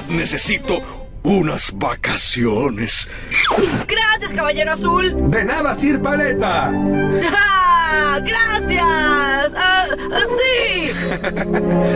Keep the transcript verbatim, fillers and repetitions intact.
necesito unas vacaciones. Gracias, caballero azul. De nada, Sir Paleta. ¡Gracias! ¡Ah, sí!